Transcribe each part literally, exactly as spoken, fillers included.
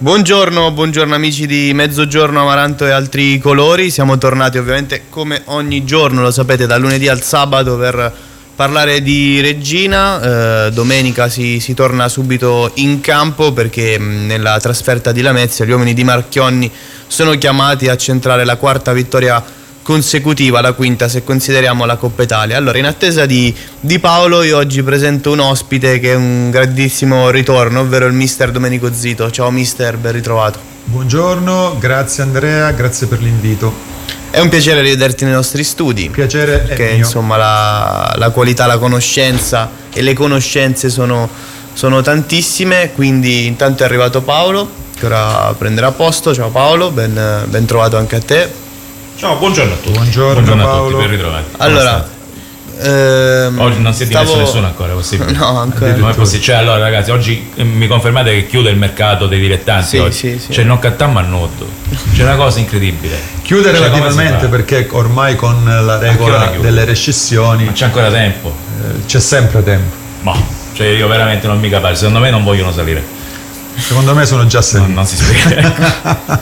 Buongiorno, buongiorno amici di Mezzogiorno Amaranto e altri colori. Siamo tornati ovviamente come ogni giorno, lo sapete, dal lunedì al sabato per parlare di Reggina. Eh, domenica si, si torna subito in campo perché mh, nella trasferta di Lamezia gli uomini di Marchionni sono chiamati a centrare la quarta vittoria consecutiva, la quinta se consideriamo la Coppa Italia. Allora, in attesa di, di Paolo, io oggi presento un ospite che è un grandissimo ritorno, ovvero il mister Domenico Zito. Ciao mister, ben ritrovato. Buongiorno, grazie Andrea, grazie per l'invito. È un piacere rivederti nei nostri studi. Piacere perché, è mio. Insomma, la, la qualità, la conoscenza e le conoscenze sono, sono tantissime, quindi intanto è arrivato Paolo, che ora prenderà posto. Ciao Paolo, ben, ben trovato anche a te. Ciao, buongiorno a tutti. Buongiorno, buongiorno a Paolo. tutti, ben ritrovati. Allora, ehm, oggi non si è stavo... dimesso nessuno ancora, è possibile? No, ancora. Non è possibile. Cioè, allora ragazzi, oggi eh, mi confermate che chiude il mercato dei dilettanti Sì, oggi. sì, sì. Cioè, non cattammo a nuoto. C'è una cosa incredibile. Chiude cioè, relativamente perché ormai con la regola delle rescissioni Ma c'è ancora tempo? eh, c'è sempre tempo. Ma, cioè io veramente non mi capisco. Secondo me non vogliono salire. Secondo me sono già saliti. Non, non si spiega.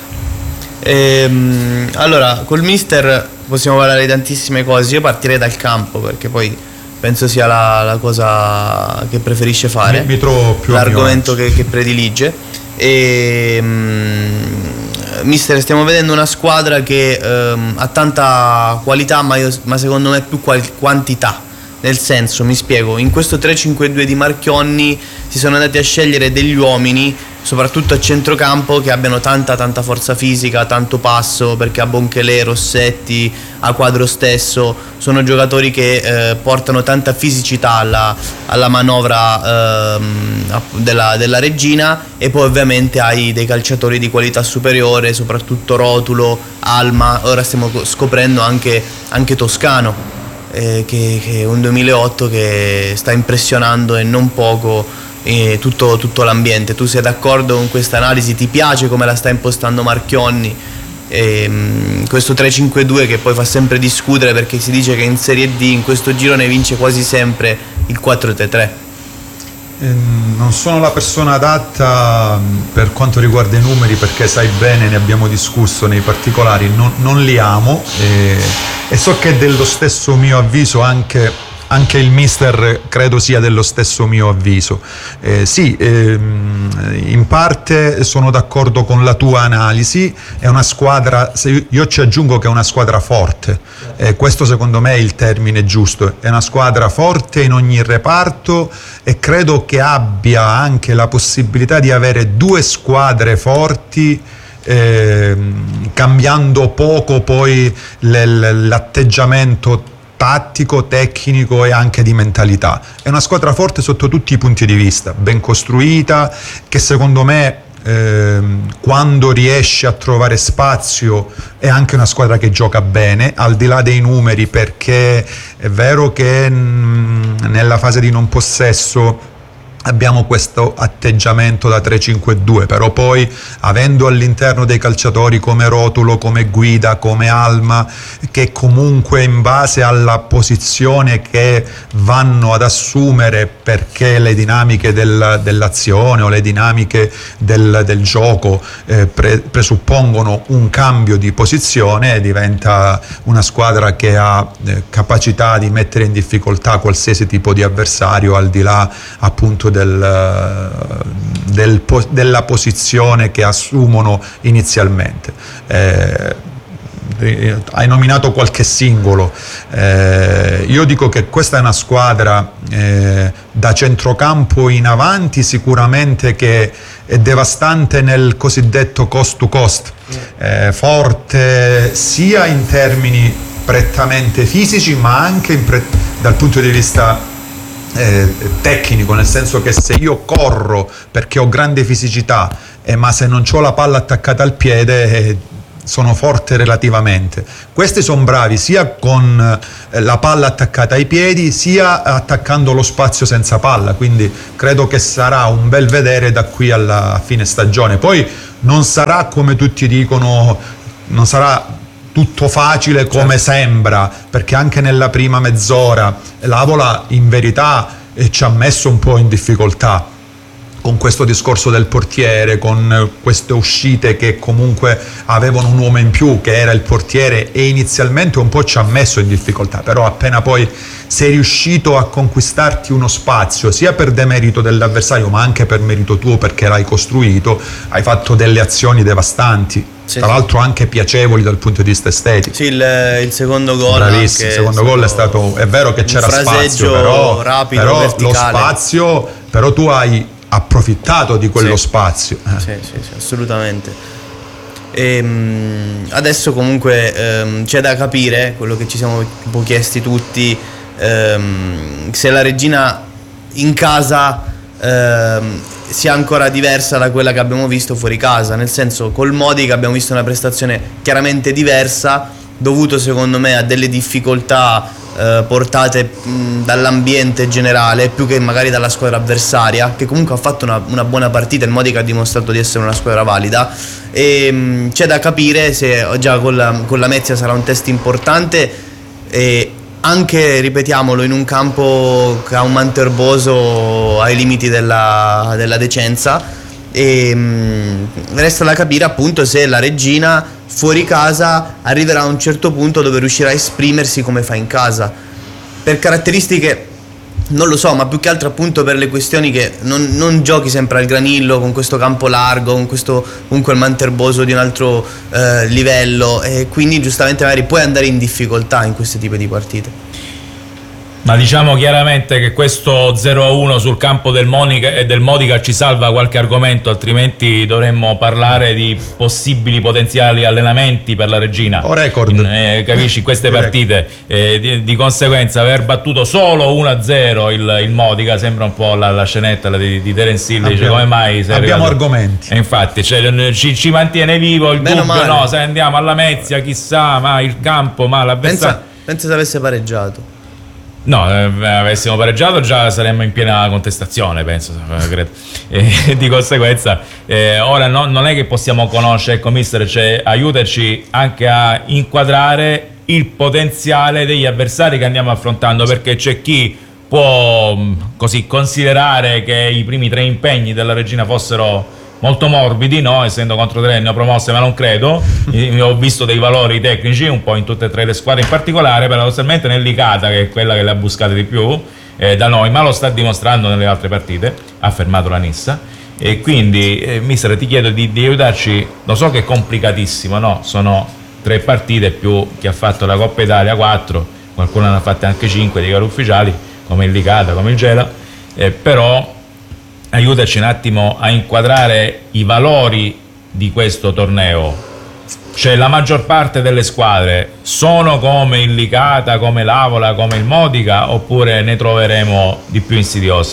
Ehm, allora, col mister possiamo parlare di tantissime cose. Io partirei dal campo perché poi penso sia la, la cosa che preferisce fare, Mi, mi trovo più l'argomento che, che predilige. E, um, mister, stiamo vedendo una squadra che um, ha tanta qualità, ma, io, ma secondo me più qual- quantità. Nel senso, mi spiego, in questo tre cinque due di Marchionni si sono andati a scegliere degli uomini, soprattutto a centrocampo, che abbiano tanta tanta forza fisica, tanto passo, perché a Bonchelè, Rossetti, a Quadro stesso sono giocatori che eh, portano tanta fisicità alla, alla manovra ehm, della, della Reggina, e poi ovviamente hai dei calciatori di qualità superiore, soprattutto Rotulo, Alma, ora stiamo scoprendo anche, anche Toscano. Eh, che, che è un duemilaotto che sta impressionando e non poco eh, tutto, tutto l'ambiente. Tu sei d'accordo con questa analisi? Ti piace come la sta impostando Marchionni? Eh, questo tre cinque due che poi fa sempre discutere, perché si dice che in Serie D in questo girone vince quasi sempre il quattro tre tre. Non sono la persona adatta per quanto riguarda i numeri, perché sai bene, ne abbiamo discusso nei particolari, non, non li amo e, e so che è dello stesso mio avviso anche, anche il mister, credo sia dello stesso mio avviso. Eh, sì, ehm, in parte sono d'accordo con la tua analisi, è una squadra, se io ci aggiungo che è una squadra forte, eh, questo secondo me è il termine giusto, è una squadra forte in ogni reparto e credo che abbia anche la possibilità di avere due squadre forti, eh, cambiando poco poi l'atteggiamento tattico, tecnico e anche di mentalità. È una squadra forte sotto tutti i punti di vista, ben costruita, che secondo me ehm, quando riesce a trovare spazio è anche una squadra che gioca bene, al di là dei numeri, perché è vero che mh, nella fase di non possesso abbiamo questo atteggiamento da tre cinque due, però poi avendo all'interno dei calciatori come Rotulo, come Guida, come Alma, che comunque in base alla posizione che vanno ad assumere, perché le dinamiche del, dell'azione o le dinamiche del, del gioco eh, pre, presuppongono un cambio di posizione, diventa una squadra che ha eh, capacità di mettere in difficoltà qualsiasi tipo di avversario, al di là appunto Del, del, della posizione che assumono inizialmente. Eh, hai nominato qualche singolo, eh, io dico che questa è una squadra eh, da centrocampo in avanti sicuramente che è devastante nel cosiddetto cost to cost, eh, forte sia in termini prettamente fisici ma anche in pre- dal punto di vista Eh, tecnico, nel senso che se io corro perché ho grande fisicità eh, ma se non ho la palla attaccata al piede eh, sono forte relativamente. Questi sono bravi sia con eh, la palla attaccata ai piedi sia attaccando lo spazio senza palla, quindi credo che sarà un bel vedere da qui alla fine stagione. Poi non sarà, come tutti dicono, non sarà tutto facile come certo. sembra, perché anche nella prima mezz'ora l'Avola in verità eh, ci ha messo un po' in difficoltà, con questo discorso del portiere, con queste uscite che comunque avevano un uomo in più che era il portiere, e inizialmente un po' ci ha messo in difficoltà, però appena poi sei riuscito a conquistarti uno spazio sia per demerito dell'avversario ma anche per merito tuo perché l'hai costruito, hai fatto delle azioni devastanti, sì, tra sì. l'altro anche piacevoli dal punto di vista estetico. Sì, il, il secondo gol, bravissimo, il secondo gol è stato, è vero che c'era spazio, però, rapido, però lo spazio, però tu hai approfittato di quello sì. spazio. Eh. Sì, sì, sì, assolutamente. E, mh, adesso comunque ehm, c'è da capire, quello che ci siamo un po' chiesti tutti, ehm, se la Reggina in casa ehm, sia ancora diversa da quella che abbiamo visto fuori casa, nel senso, col Modica abbiamo visto una prestazione chiaramente diversa, dovuto secondo me a delle difficoltà eh, portate mh, dall'ambiente generale più che magari dalla squadra avversaria, che comunque ha fatto una, una buona partita. Il Modica ha dimostrato di essere una squadra valida, e mh, c'è da capire se già con la, con la Mezia sarà un test importante, e anche, ripetiamolo, in un campo che ha un manto erboso ai limiti della, della decenza, e mh, resta da capire appunto se la Reggina fuori casa arriverà a un certo punto dove riuscirà a esprimersi come fa in casa, per caratteristiche non lo so, ma più che altro appunto per le questioni che non, non giochi sempre al Granillo con questo campo largo, con questo comunque il manto erboso di un altro eh, livello, e quindi giustamente magari puoi andare in difficoltà in questi tipi di partite. Ma diciamo chiaramente che questo zero a uno sul campo del Monica e del Modica ci salva qualche argomento, altrimenti dovremmo parlare di possibili potenziali allenamenti per la Reggina. O record. Eh, capisci, queste partite. Eh, di, di conseguenza aver battuto solo uno a zero il, il Modica sembra un po' la, la scenetta di, di Terence Hill, dice come mai sei abbiamo arrivato? Argomenti. E infatti cioè, ci, ci mantiene vivo il Meno dubbio, male. no, se andiamo alla Mezia chissà, ma il campo, ma l'avversario... Pensa, pensa se avesse pareggiato. No, eh, avessimo pareggiato già saremmo in piena contestazione, penso, eh, credo. E di conseguenza eh, ora no, non è che possiamo conoscere, ecco mister, cioè, aiutaci anche a inquadrare il potenziale degli avversari che andiamo affrontando, perché c'è chi può mh, così considerare che i primi tre impegni della Reggina fossero molto morbidi, no? Essendo contro tre neopromosse, ma non credo. Io ho visto dei valori tecnici un po' in tutte e tre le squadre, in particolare paradossalmente nel Licata, che è quella che le ha buscate di più eh, da noi, ma lo sta dimostrando nelle altre partite, ha fermato la Nissa. E quindi eh, mister, ti chiedo di, di aiutarci, lo so che è complicatissimo, no? Sono tre partite più chi ha fatto la Coppa Italia, quattro, qualcuno ne ha fatte anche cinque di gare ufficiali, come il Licata, come il Gela, eh, però aiutaci un attimo a inquadrare i valori di questo torneo. Cioè, la maggior parte delle squadre sono come il Licata, come l'Avola, come il Modica, oppure ne troveremo di più insidiose?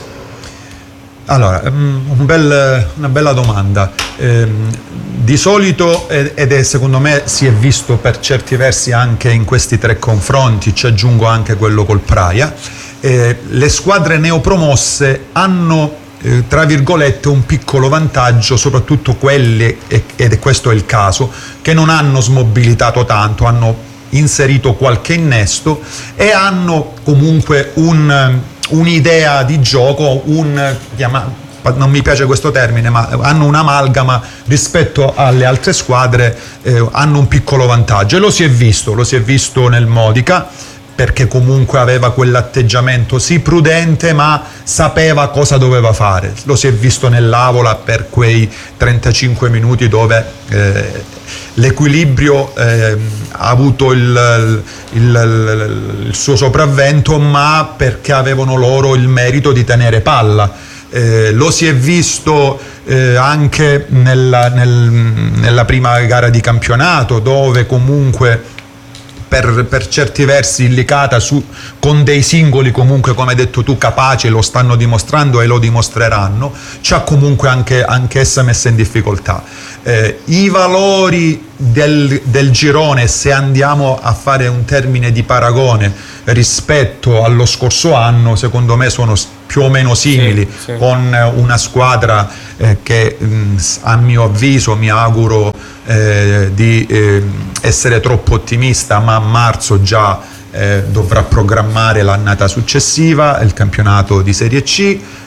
Allora, un bel, una bella domanda. Eh, di solito, ed è secondo me si è visto per certi versi anche in questi tre confronti, ci aggiungo anche quello col Praia, eh, le squadre neopromosse hanno tra virgolette un piccolo vantaggio, soprattutto quelle, ed questo è il caso, che non hanno smobilitato tanto, hanno inserito qualche innesto e hanno comunque un, un'idea di gioco, un, non mi piace questo termine, ma hanno un'amalgama rispetto alle altre squadre, eh, hanno un piccolo vantaggio, e lo si è visto, lo si è visto nel Modica, perché comunque aveva quell'atteggiamento sì prudente, ma sapeva cosa doveva fare. Lo si è visto nell'Avola per quei trentacinque minuti dove eh, l'equilibrio eh, ha avuto il, il, il, il suo sopravvento, ma perché avevano loro il merito di tenere palla. Eh, lo si è visto eh, anche nella, nel, nella prima gara di campionato, dove comunque Per, per certi versi il Licata su, con dei singoli comunque, come hai detto tu, capaci, lo stanno dimostrando e lo dimostreranno, ci ha comunque anche, anche essa messa in difficoltà. Eh, I valori del, del girone, se andiamo a fare un termine di paragone rispetto allo scorso anno, secondo me sono più o meno simili, sì, sì. Con una squadra eh, che mh, a mio avviso, mi auguro eh, di eh, essere troppo ottimista, ma a marzo già eh, dovrà programmare l'annata successiva, il campionato di Serie C,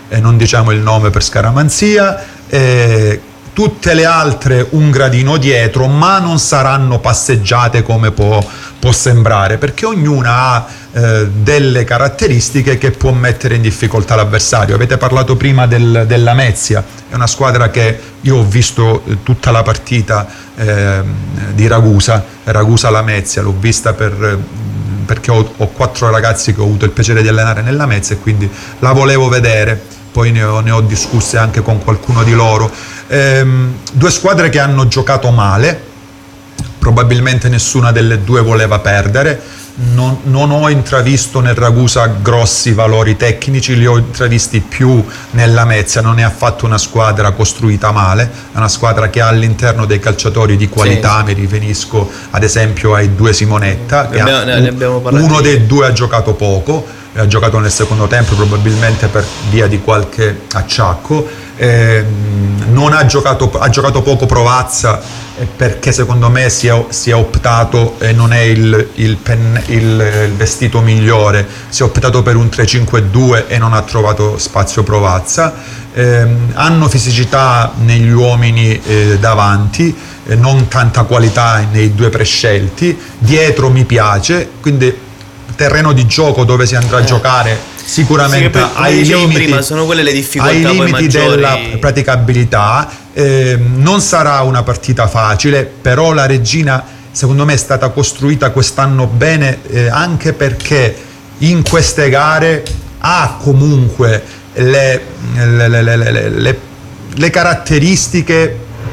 eh, non diciamo il nome per scaramanzia, eh, tutte le altre un gradino dietro, ma non saranno passeggiate come può, può sembrare, perché ognuna ha eh, delle caratteristiche che può mettere in difficoltà l'avversario. Avete parlato prima del, della Lamezia, è una squadra che io ho visto tutta la partita eh, di Ragusa, Ragusa-Lamezia, l'ho vista per, perché ho, ho quattro ragazzi che ho avuto il piacere di allenare nella Lamezia e quindi la volevo vedere, poi ne ho, ne ho discusse anche con qualcuno di loro. Ehm, due squadre che hanno giocato male, probabilmente nessuna delle due voleva perdere. Non, non ho intravisto nel Ragusa grossi valori tecnici, li ho intravisti più nella Lamezia. Non è affatto una squadra costruita male, è una squadra che ha all'interno dei calciatori di qualità. Sì. Mi riferisco ad esempio ai due Simonetta, che abbiamo, ha, ne abbiamo parlato uno io. dei due ha giocato poco, ha giocato nel secondo tempo probabilmente per via di qualche acciacco. Eh, non ha giocato, ha giocato poco Provazza eh, perché secondo me si è, si è optato e eh, non è il, il, pen, il, il vestito migliore, si è optato per un tre cinque due e non ha trovato spazio Provazza. Eh, hanno fisicità negli uomini eh, davanti, eh, non tanta qualità nei due prescelti, dietro mi piace, quindi terreno di gioco dove si andrà eh. a giocare sicuramente sì, ai limiti, prima, sono quelle le difficoltà ai limiti poi della praticabilità. Eh, non sarà una partita facile, però la Reggina secondo me è stata costruita quest'anno bene, eh, anche perché in queste gare ha comunque le, le, le, le, le, le, le caratteristiche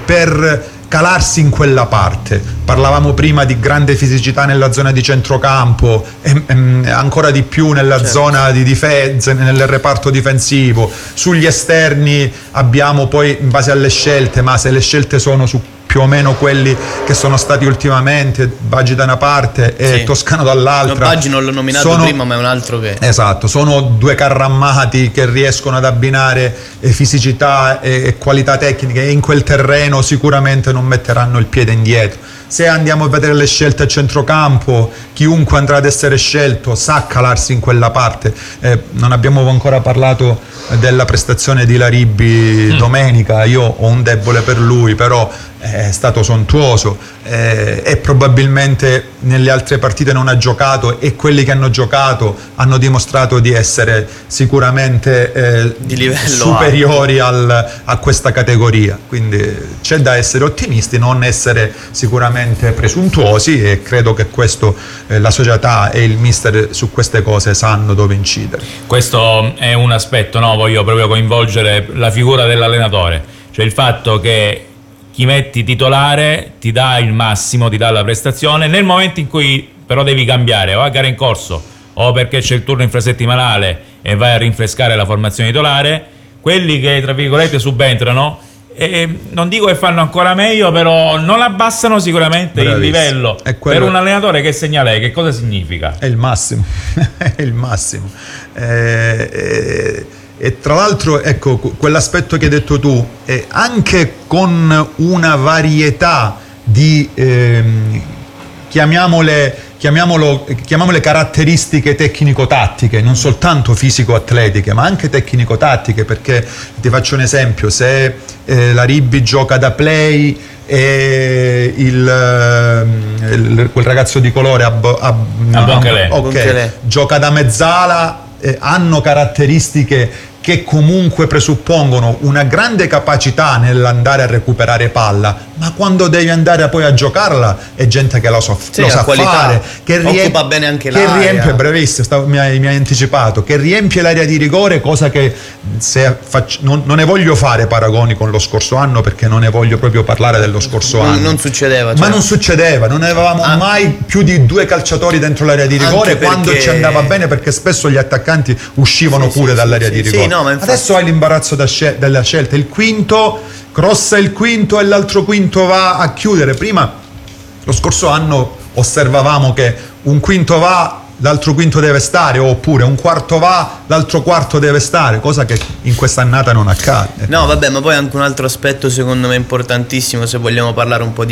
per calarsi in quella parte. Parlavamo prima di grande fisicità nella zona di centrocampo e, e ancora di più nella certo. zona di difesa, nel reparto difensivo. Sugli esterni abbiamo poi, in base alle scelte, ma se le scelte sono su più o meno quelli che sono stati ultimamente, Baggi da una parte e sì. Toscano dall'altra. No, Baggi non l'ho nominato sono, prima, ma è un altro che... Esatto, sono due carrammati che riescono ad abbinare eh, fisicità e, e qualità tecniche, e in quel terreno sicuramente non metteranno il piede indietro. Se andiamo a vedere le scelte a centrocampo, chiunque andrà ad essere scelto sa calarsi in quella parte. Eh, non abbiamo ancora parlato della prestazione di Laribbi mm. domenica, io ho un debole per lui, però è stato sontuoso eh, e probabilmente nelle altre partite non ha giocato, e quelli che hanno giocato hanno dimostrato di essere sicuramente eh, di livello superiori al, a questa categoria, quindi c'è da essere ottimisti, non essere sicuramente presuntuosi, e credo che questo eh, la società e il mister su queste cose sanno dove incidere. Questo è un aspetto, no? Voglio proprio coinvolgere la figura dell'allenatore, cioè il fatto che chi metti titolare ti dà il massimo, ti dà la prestazione. Nel momento in cui però devi cambiare o a gara in corso o perché c'è il turno infrasettimanale e vai a rinfrescare la formazione titolare, quelli che tra virgolette subentrano, e non dico che fanno ancora meglio, però non abbassano sicuramente Bravissimo. il livello. Per un allenatore che segna lei, che cosa significa? È il massimo, è il massimo. Eh, eh, E tra l'altro, ecco, quell'aspetto che hai detto tu, eh, anche con una varietà di, ehm, chiamiamole, chiamiamolo, chiamiamole caratteristiche tecnico-tattiche, non soltanto fisico-atletiche, ma anche tecnico-tattiche, perché ti faccio un esempio: se eh, la Ribbi gioca da play e il, il, quel ragazzo di colore a, a, a Bonchelè. Okay, gioca da mezzala, eh, hanno caratteristiche che comunque presuppongono una grande capacità nell'andare a recuperare palla, ma quando devi andare poi a giocarla è gente che lo, so, sì, lo sa qualità, fare, che riempie, occupa bene anche che l'area. riempie, bravissimo, stavo, mi, hai, mi hai anticipato, che riempie l'area di rigore, cosa che se faccio, non, non ne voglio fare paragoni con lo scorso anno, perché non ne voglio proprio parlare dello scorso non, anno. Non succedeva. Cioè. Ma non succedeva, non avevamo ah. mai più di due calciatori dentro l'area di rigore perché... quando ci andava bene, perché spesso gli attaccanti uscivano sì, pure sì, dall'area sì, di sì, rigore. sì, no, ma infatti... Adesso hai l'imbarazzo da scel- della scelta, il quinto crossa il quinto e l'altro quinto va a chiudere. Prima, lo scorso anno, osservavamo che un quinto va, l'altro quinto deve stare, oppure un quarto va, l'altro quarto deve stare, cosa che in quest'annata non accade. No, vabbè, ma poi anche un altro aspetto secondo me importantissimo, se vogliamo parlare un po' di